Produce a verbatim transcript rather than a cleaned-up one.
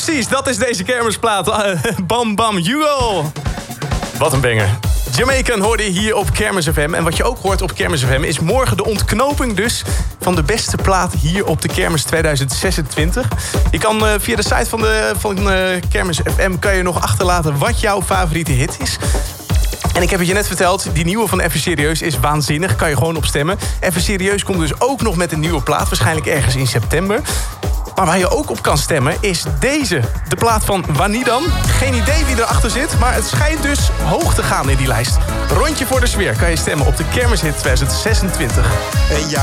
Precies, dat is deze kermisplaat. Uh, bam Bam Hugo. Wat een banger. Jamaican hoorde je hier op Kermis F M. En wat je ook hoort op Kermis F M is morgen de ontknoping dus van de beste plaat hier op de Kermis tweeduizend zesentwintig. Je kan uh, via de site van, de, van uh, Kermis F M kan je nog achterlaten wat jouw favoriete hit is. En ik heb het je net verteld, die nieuwe van Even Serieus is waanzinnig. Kan je gewoon op stemmen. Even Serieus komt dus ook nog met een nieuwe plaat. Waarschijnlijk ergens in september. Maar waar je ook op kan stemmen is deze. De plaat van Wanneer dan? Geen idee wie erachter zit, maar het schijnt dus hoog te gaan in die lijst. Rondje voor de sfeer kan je stemmen op de Kermishit tweeduizend zesentwintig. Een jaar